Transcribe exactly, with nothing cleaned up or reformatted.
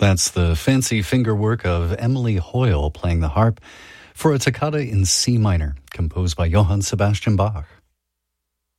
That's the fancy fingerwork of Emily Hoyle playing the harp for a toccata in C minor, composed by Johann Sebastian Bach.